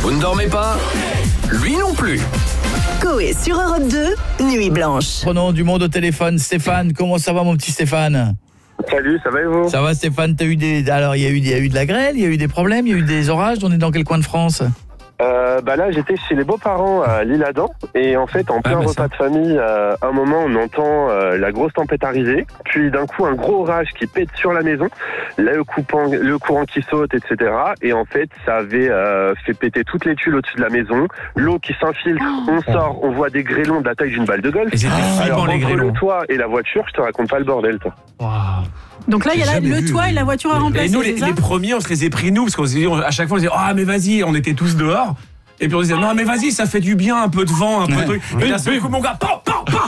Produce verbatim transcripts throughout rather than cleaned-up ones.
Vous ne dormez pas ? Lui non plus. Coé sur Europe deux, Nuit Blanche. Prenons du monde au téléphone. Stéphane, comment ça va mon petit Stéphane ? Salut, ça va et vous ? Ça va Stéphane, t'as eu des... Alors il y a eu, il y a eu de la grêle, il y a eu des problèmes, il y a eu des orages. On est dans quel coin de France ? euh, Bah là, j'étais chez les beaux-parents à l'Isle-Adam. Et en fait, en plein ah, bah repas ça. de famille, euh, à un moment, on entend euh, la grosse tempête arriver. Puis d'un coup, un gros orage qui pète sur la maison. Là, le, coupant, le courant qui saute, et cetera. Et en fait, ça avait euh, fait péter toutes les tuiles au-dessus de la maison. L'eau qui s'infiltre, on sort, on voit des grêlons de la taille d'une balle de golf. Et c'était Alors, flippant les entre grêlons. le toit et la voiture, je te raconte pas le bordel, toi. Wow. Donc là, il y a la- le vu, toit oui. et la voiture à Et remplacer. nous, les, c'est ça les premiers, on se les est pris nous, parce qu'on s'est dit, on- à chaque fois, on se disait, ah, mais vas-y, on était tous dehors. Et puis on se disait, non, mais vas-y, ça fait du bien, un peu de vent, un peu de truc. Et là, c'est coup, mon gars, pam, pam, pam,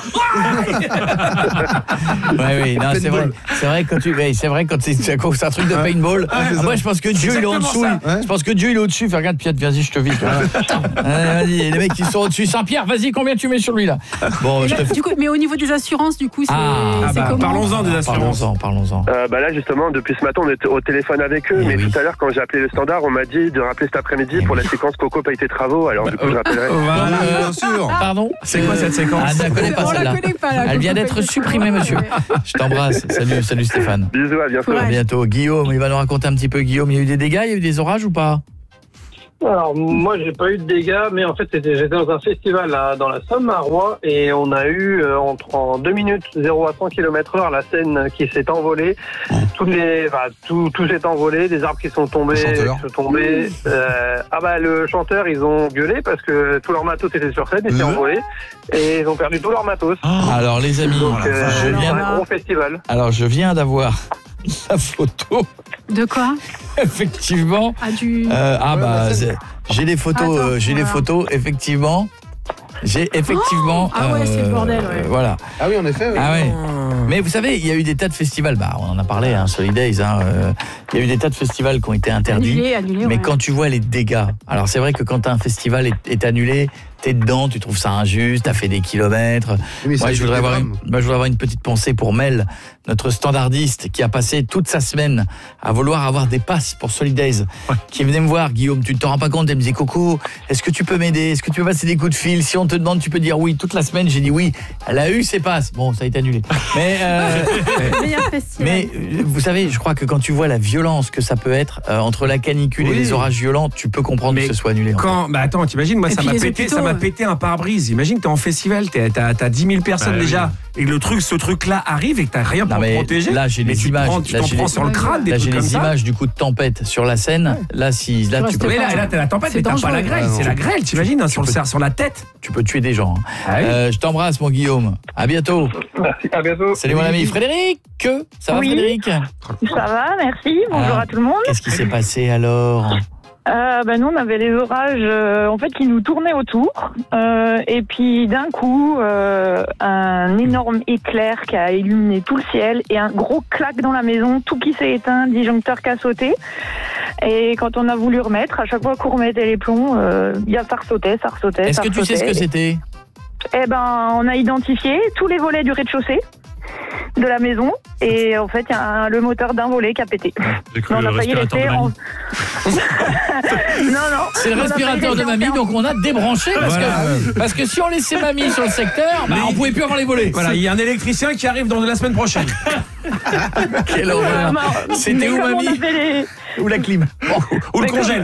Ouais, oui, non, c'est vrai. Paintball. C'est vrai quand tu, ouais, c'est vrai quand c'est, c'est un truc de paintball. Moi, je pense que Dieu il est en dessous. exactement il- Je pense que Dieu il est au-dessus. Fais, regarde, Pierre, vas-y, je te vise. Allez, vas-y, les mecs qui sont au-dessus. Saint-Pierre, vas-y, combien tu mets sur lui là ? Bon, Et je là, te fais. du coup, mais au niveau des assurances, du coup, c'est Ah, c'est bah, comment parlons-en des assurances. Parlons-en, parlons-en. Euh, bah là, justement, depuis ce matin, on est au téléphone avec eux. Eh mais oui. tout à l'heure, quand j'ai appelé le standard, on m'a dit de rappeler cet après-midi Eh pour oui. la séquence Coco paye tes travaux. Alors du coup, je rappellerai. Voilà. Euh, Bien sûr. Pardon. C'est quoi cette séquence ? Ah, je la connais pas On la celle-là. connaît pas, là. Elle vient d'être Coco paye tes supprimée, travaux, monsieur. ouais. Je t'embrasse. Salut, salut Stéphane. Bisous, à bientôt. Ouais. À bientôt. Guillaume, il va nous raconter un petit peu. Guillaume, il y a eu des dégâts, il y a eu des orages ou pas ? Alors moi j'ai pas eu de dégâts, mais en fait c'était, j'étais dans un festival là, dans la Somme à Rouen et on a eu euh, entre en deux minutes zéro à cent kilomètres heure la scène qui s'est envolée. Toutes les, enfin, tout, tout s'est envolé, des arbres qui sont tombés, Le chanteur. qui sont tombés. Euh, ah bah le chanteur ils ont gueulé parce que tout leur matos était sur scène et s'est Euh. envolé et ils ont perdu tout leur matos. Alors les amis, Donc la euh, je viens. un gros festival. Alors je viens d'avoir la photo. De quoi Effectivement. Ah, du... Euh, ah Ouais, bah bah, c'est- c'est- j'ai les photos, Attends, euh, j'ai les voilà. photos. Effectivement, j'ai effectivement. Oh, ah ouais, c'est le bordel, ouais. Voilà. Ah oui, en effet. Ah ouais. Mais vous savez, il y a eu des tas de festivals. Bah, on en a parlé, hein, Solidays. Hein, euh, il y a eu des tas de festivals qui ont été interdits. Annulé, annulé, Mais ouais. quand tu vois les dégâts, alors c'est vrai que quand un festival est, est annulé, t'es dedans, tu trouves ça injuste, t'as fait des kilomètres. Oui, ça Moi, a je été voudrais, des avoir une, drames. moi, je voudrais avoir une petite pensée pour Mel, notre standardiste, qui a passé toute sa semaine à vouloir avoir des passes pour Solidays, qui venait me voir, Guillaume, tu ne te rends pas compte, elle me disait, Coco, est-ce que tu peux m'aider ? Est-ce que tu peux passer des coups de fil ? Si on te demande, tu peux dire oui. Toute la semaine, j'ai dit oui. Elle a eu ses passes. Bon, ça a été annulé. Mais... euh, Meilleur festival. mais euh, vous savez, je crois que quand tu vois la violence que ça peut être euh, entre la canicule Oui. et les orages violents, tu peux comprendre Mais que ce soit annulé. en fait. Quand, bah attends, t'imagines, moi Et ça puis m'a les pété, hôpitaux, ça m'a euh. pété un pare-brise. Imagine t'es en festival, t'es- t'as t'as dix mille personnes Bah oui. déjà, et le truc, ce truc-là arrive et que t'as rien Non, pour te mais protéger. là, j'ai mais les tu te images. prends- tu Là, t'en j'ai prends les- sur le crâne, des Là, trucs j'ai comme les ça. images du coup de tempête sur la scène. Là, si là, Tu tu restes peux, Mais là, pas- là t'as la tempête, C'est mais t'as pas dangereux. la grêle, Ah, c'est non. la grêle, t'imagines, hein, sur, le, peux- cer- sur la tête. tu peux tuer des gens. hein. Ah oui. Euh, je t'embrasse, mon Guillaume. À bientôt. Merci, à bientôt. Salut mon ami Frédéric. Ça va, Oui. Frédéric ? Ça va, merci. Bonjour Ah. à tout le monde. Qu'est-ce qui s'est passé alors ? Euh, ben nous, on avait les orages euh, en fait qui nous tournaient autour, euh, et puis d'un coup, euh, un énorme éclair qui a illuminé tout le ciel et un gros claque dans la maison, tout qui s'est éteint, disjoncteur qui a sauté. Et quand on a voulu remettre, à chaque fois qu'on remettait les plombs, euh, y a ça ressautait, ça ressautait. Est-ce ça que tu sais ce que ressautait. c'était ? Eh ben, on a identifié tous les volets du rez-de-chaussée de la maison, et en fait, il y a un- le moteur d'un volet qui a pété. J'ai cru On le a failli respirateur laisser de en... mamie. non, non. C'est le On a failli respirateur de laisser mamie, en- donc on a débranché parce, Voilà. que, parce que si on laissait mamie sur le secteur, bah, on pouvait plus avoir les volets. Voilà, il y a un électricien qui arrive dans la semaine prochaine. Quelle Euh, horreur. non, C'était mais où, comme mamie on avait les- Ou la clim. Ou le Mais congèle.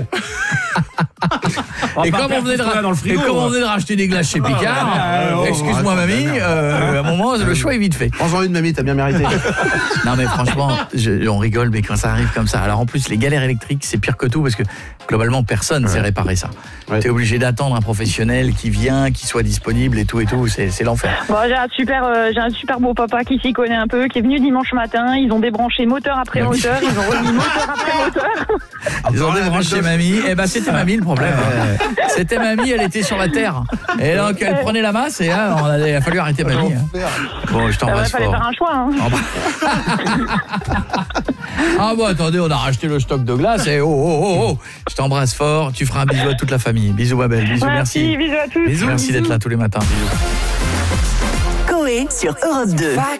Et comme on venait de, ra- dans le frigo. et comme on venait de racheter des glaces chez Picard, Ah, oh, excuse-moi arrête, mamie, merde. euh, à un moment le choix est vite fait. Prends-en une, mamie, t'as bien mérité. Non mais franchement, je- on rigole, mais quand ça arrive comme ça, alors en plus les galères électriques c'est pire que tout parce que globalement personne ne sait réparer ça. Ouais. T'es obligé d'attendre un professionnel qui vient, qui soit disponible et tout et tout, c'est c'est l'enfer. Bon, j'ai un super, euh, j'ai un super beau papa qui s'y connaît un peu, qui est venu dimanche matin. Ils ont débranché moteur après Mamie. moteur, ils ont remis moteur après moteur. Ils ont Encore débranché la mamie, et ben c'était mamie le problème. C'était mamie, elle était sur la terre. Et donc elle prenait la masse et là on a, il a fallu arrêter mamie. Bon, je Il t'embrasse fallait fort. faire un choix. Hein. Ah bah. Ah bon, attendez, on a racheté le stock de glace et oh oh oh oh. Je t'embrasse fort, tu feras un bisou à toute la famille. Bisous ma belle, bisous, Merci, merci. bisous à tous. Bisous, merci d'être là tous les matins. Bisous. Coé sur Europe deux.